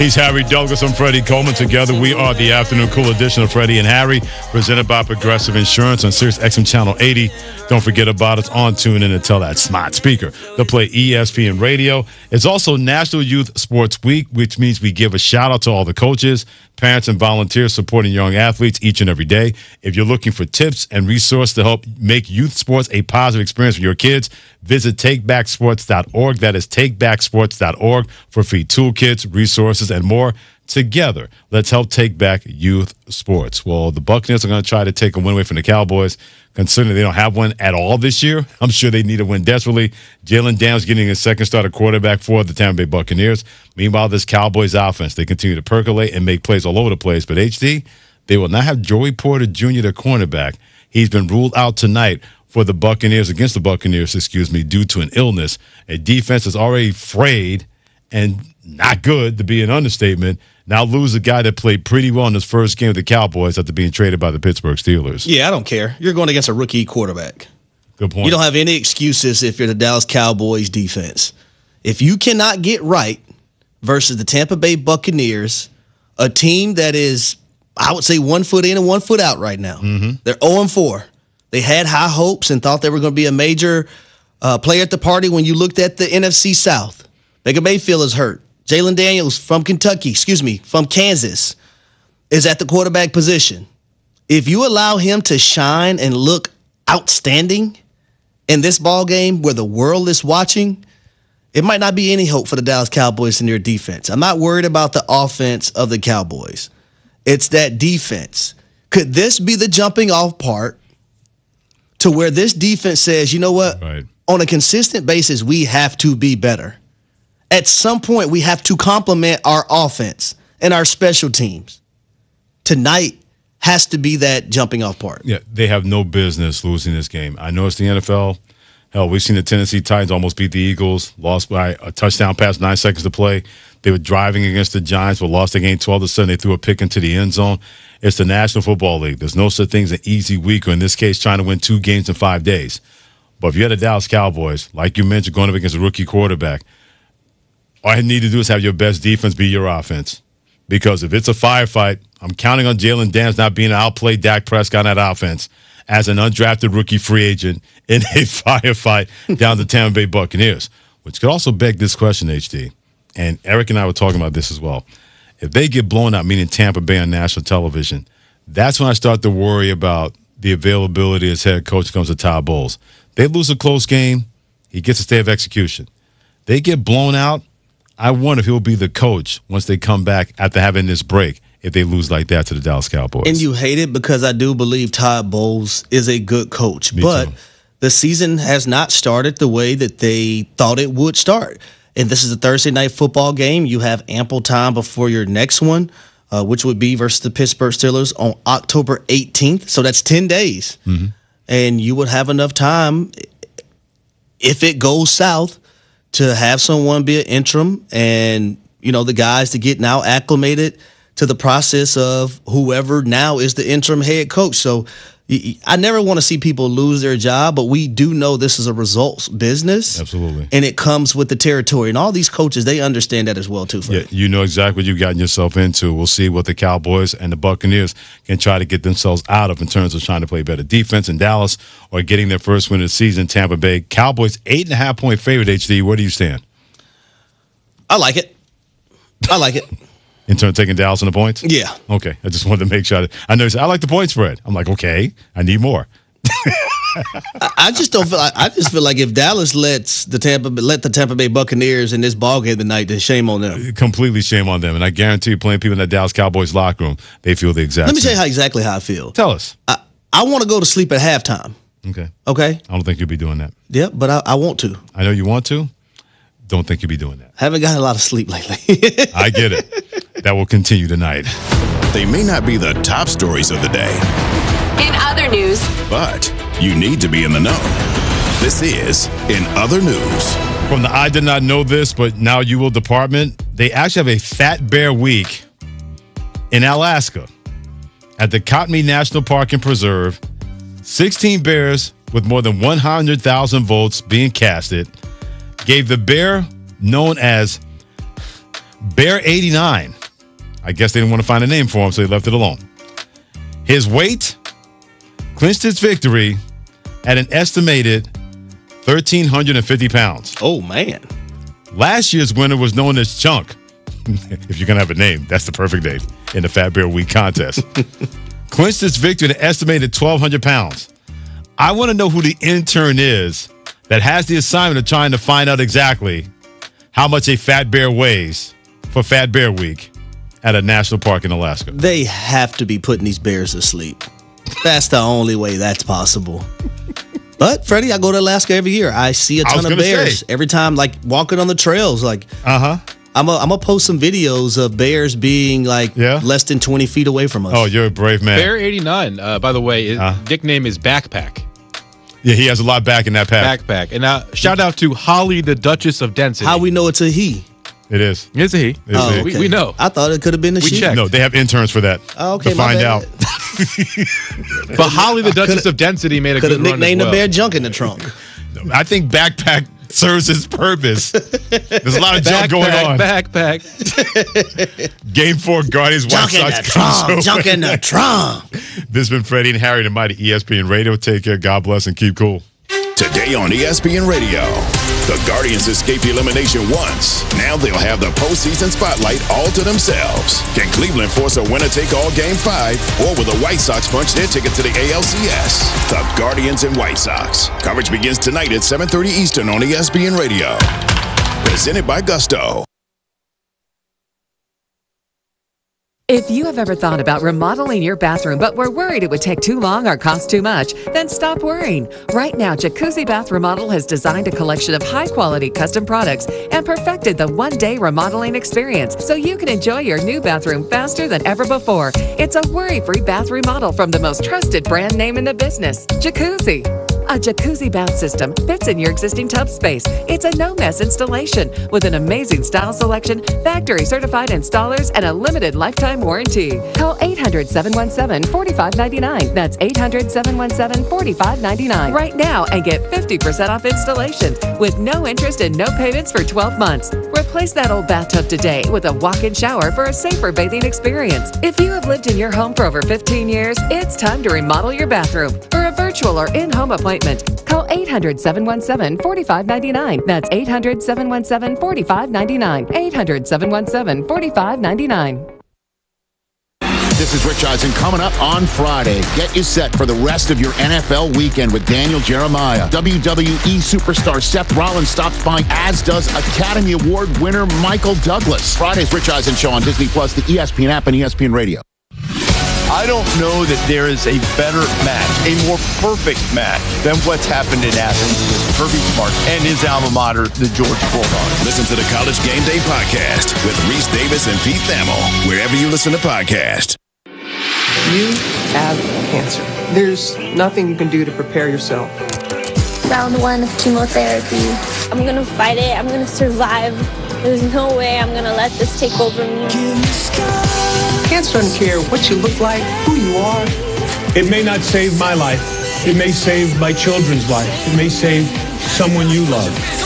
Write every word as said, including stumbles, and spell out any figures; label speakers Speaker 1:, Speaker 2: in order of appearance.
Speaker 1: He's Harry Douglas. I'm Freddie Coleman. Together, we are the Afternoon Cool edition of Freddie and Harry, presented by Progressive Insurance on Sirius X M Channel eighty. Don't forget about us on TuneIn and tell that smart speaker to play E S P N Radio. It's also National Youth Sports Week, which means we give a shout-out to all the coaches, parents, and volunteers supporting young athletes each and every day. If you're looking for tips and resources to help make youth sports a positive experience for your kids, visit take back sports dot org. That is take back sports dot org for free toolkits, resources, and more. Together, let's help take back youth sports. Well, the Buccaneers are going to try to take a win away from the Cowboys, considering they don't have one at all this year. I'm sure they need a win desperately. Jalen Daniels getting a second starter quarterback for the Tampa Bay Buccaneers. Meanwhile, this Cowboys offense, they continue to percolate and make plays all over the place. But H D, they will not have Joey Porter Junior, their cornerback. He's been ruled out tonight for the Buccaneers, against the Buccaneers, excuse me, due to an illness. A defense is already frayed and not good, to be an understatement. Now lose a guy that played pretty well in his first game with the Cowboys after being traded by the Pittsburgh Steelers.
Speaker 2: Yeah, I don't care. You're going against a rookie quarterback.
Speaker 1: Good point.
Speaker 2: You don't have any excuses if you're the Dallas Cowboys defense. If you cannot get right versus the Tampa Bay Buccaneers, a team that is, I would say, one foot in and one foot out right now.
Speaker 1: Mm-hmm.
Speaker 2: They're oh and four. They had high hopes and thought they were going to be a major uh, player at the party when you looked at the N F C South. Baker Mayfield is hurt. Jalen Daniels from Kentucky, excuse me, from Kansas, is at the quarterback position. If you allow him to shine and look outstanding in this ball game where the world is watching, it might not be any hope for the Dallas Cowboys in their defense. I'm not worried about the offense of the Cowboys. It's that defense. Could this be the jumping off part to where this defense says, you know what,
Speaker 1: right,
Speaker 2: on a consistent basis, we have to be better? At some point, we have to complement our offense and our special teams. Tonight has to be that jumping off part.
Speaker 1: Yeah, they have no business losing this game. I know it's the N F L. Hell, we've seen the Tennessee Titans almost beat the Eagles, lost by a touchdown pass, nine seconds to play. They were driving against the Giants, but lost the game twelve to seven. They threw a pick into the end zone. It's the National Football League. There's no such thing as an easy week, or in this case, trying to win two games in five days. But if you're the Dallas Cowboys, like you mentioned, going up against a rookie quarterback, all you need to do is have your best defense be your offense. Because if it's a firefight, I'm counting on Jalen Daniels not being able to outplay Dak Prescott on that offense as an undrafted rookie free agent in a firefight down the Tampa Bay Buccaneers. Which could also beg this question, H D. And Eric and I were talking about this as well. If they get blown out, meaning Tampa Bay on national television, that's when I start to worry about the availability as head coach comes to Todd Bowles. They lose a close game, he gets a stay of execution. They get blown out, I wonder if he'll be the coach once they come back after having this break if they lose like that to the Dallas Cowboys.
Speaker 2: And you hate it because I do believe Todd Bowles is a good coach.
Speaker 1: Me
Speaker 2: but
Speaker 1: too.
Speaker 2: The season has not started the way that they thought it would start. And this is a Thursday night football game. You have ample time before your next one, uh, which would be versus the Pittsburgh Steelers on October eighteenth. So that's ten days.
Speaker 1: Mm-hmm.
Speaker 2: And you would have enough time, if it goes south, to have someone be an interim and, you know, the guys to get now acclimated to the process of whoever now is the interim head coach. So I never want to see people lose their job, but we do know this is a results business.
Speaker 1: Absolutely.
Speaker 2: And it comes with the territory. And all these coaches, they understand that as well, too.
Speaker 1: Yeah, you know exactly what you've gotten yourself into. We'll see what the Cowboys and the Buccaneers can try to get themselves out of in terms of trying to play better defense in Dallas or getting their first win of the season, Tampa Bay. Cowboys, eight and a half point favorite, H D. Where do you stand?
Speaker 2: I like it. I like it.
Speaker 1: In terms of taking Dallas on the points?
Speaker 2: Yeah.
Speaker 1: Okay. I just wanted to make sure. I, I know you said, I like the point spread. I'm like, okay, I need more.
Speaker 2: I, I just don't feel. I, I just feel like if Dallas lets the Tampa let the Tampa Bay Buccaneers in this ballgame tonight, then shame on them.
Speaker 1: Completely shame on them. And I guarantee you, playing people in that Dallas Cowboys locker room, they feel the exact
Speaker 2: Let me
Speaker 1: same.
Speaker 2: tell you how exactly how I feel.
Speaker 1: Tell us.
Speaker 2: I, I want to go to sleep at halftime.
Speaker 1: Okay.
Speaker 2: Okay.
Speaker 1: I don't think you'll be doing that.
Speaker 2: Yeah, but I, I want to.
Speaker 1: I know you want to. Don't think you'll be doing that.
Speaker 2: Haven't gotten a lot of sleep lately.
Speaker 1: I get it. That will continue tonight.
Speaker 3: They may not be the top stories of the day.
Speaker 4: In other news,
Speaker 3: but you need to be in the know. This is In Other News.
Speaker 1: From the I did not know this, but now you will department, they actually have a Fat Bear Week in Alaska at the Kootenai National Park and Preserve. sixteen bears with more than one hundred thousand votes being casted gave the bear known as Bear eighty-nine. I guess they didn't want to find a name for him, so they left it alone. His weight clinched his victory at an estimated one thousand three hundred fifty pounds.
Speaker 2: Oh, man.
Speaker 1: Last year's winner was known as Chunk. If you're going to have a name, that's the perfect name in the Fat Bear Week contest. Clinched his victory at an estimated twelve hundred pounds. I want to know who the intern is that has the assignment of trying to find out exactly how much a fat bear weighs for Fat Bear Week at a national park in Alaska.
Speaker 2: They have to be putting these bears to sleep. That's the only way that's possible. But, Freddie, I go to Alaska every year. I see a ton of bears
Speaker 1: say.
Speaker 2: every time, like walking on the trails. Like,
Speaker 1: uh-huh.
Speaker 2: I'm going to post some videos of bears being like
Speaker 1: yeah?
Speaker 2: less than twenty feet away from us.
Speaker 1: Oh, you're a brave man.
Speaker 5: Bear eighty-nine, uh, by the way, his
Speaker 1: uh,
Speaker 5: nickname is Backpack.
Speaker 1: Yeah, he has a lot back in that pack.
Speaker 5: Backpack. And uh, shout out to Holly, the Duchess of Density.
Speaker 2: How we know it's a he?
Speaker 1: It is.
Speaker 5: It's a he.
Speaker 1: It is
Speaker 2: Oh,
Speaker 1: a he.
Speaker 2: okay.
Speaker 5: we, we know.
Speaker 2: I thought it could have been a
Speaker 5: We
Speaker 2: she.
Speaker 5: checked.
Speaker 1: No, they have interns for that.
Speaker 2: Oh, okay,
Speaker 1: to
Speaker 2: my
Speaker 1: find
Speaker 2: bad.
Speaker 1: out.
Speaker 5: But Holly, the Duchess of Density, made a
Speaker 2: Could
Speaker 5: good
Speaker 2: have
Speaker 5: run as
Speaker 2: nicknamed
Speaker 5: well.
Speaker 2: the bear junk in the trunk.
Speaker 1: I think Backpack serves its purpose. There's a lot of junk
Speaker 5: Backpack,
Speaker 1: going on.
Speaker 5: Backpack.
Speaker 1: Game four, Guardians, White
Speaker 2: Junk in
Speaker 1: Sox.
Speaker 2: the
Speaker 1: comes
Speaker 2: trunk.
Speaker 1: over.
Speaker 2: Junk in the trunk.
Speaker 1: This has been Freddie and Harry, the mighty E S P N Radio. Take care. God bless and keep cool.
Speaker 3: Today on E S P N Radio, the Guardians escaped elimination once. Now they'll have the postseason spotlight all to themselves. Can Cleveland force a winner-take-all Game five, or will the White Sox punch their ticket to the A L C S? The Guardians and White Sox. Coverage begins tonight at seven thirty Eastern on E S P N Radio. Presented by Gusto.
Speaker 6: If you have ever thought about remodeling your bathroom but were worried it would take too long or cost too much, then stop worrying. Right now, Jacuzzi Bath Remodel has designed a collection of high-quality custom products and perfected the one-day remodeling experience so you can enjoy your new bathroom faster than ever before. It's a worry-free bath remodel from the most trusted brand name in the business, Jacuzzi. A jacuzzi bath system fits in your existing tub space. It's a no-mess installation with an amazing style selection, factory-certified installers, and a limited lifetime warranty. Call eight hundred, seven one seven, four five nine nine. That's eight hundred, seven one seven, four five nine nine right now and get fifty percent off installation with no interest and no payments for twelve months. Replace that old bathtub today with a walk-in shower for a safer bathing experience. If you have lived in your home for over fifteen years, it's time to remodel your bathroom. For a virtual or in-home appointment, call eight hundred, seven one seven, four five nine nine. That's eight hundred, seven one seven, four five nine nine. eight hundred, seven one seven, four five nine nine.
Speaker 7: This is Rich Eisen coming up on Friday. Get you set for the rest of your N F L weekend with Daniel Jeremiah. W W E superstar Seth Rollins stops by, as does Academy Award winner Michael Douglas. Friday's Rich Eisen Show on Disney Plus, the E S P N app, and E S P N Radio.
Speaker 8: I don't know that there is a better match, a more perfect match than what's happened in Athens with Kirby Smart and his alma mater, the Georgia Bulldogs.
Speaker 3: Listen to the College Game Day podcast with Reese Davis and Pete Thamel, wherever you listen to podcasts.
Speaker 9: You have cancer. There's nothing you can do to prepare yourself.
Speaker 10: Round one of chemotherapy. I'm gonna fight it. I'm gonna survive. There's no way I'm gonna let this take over me.
Speaker 9: Cancer doesn't care what you look like, who you are.
Speaker 11: It may not save my life. It may save my children's life. It may save someone you love.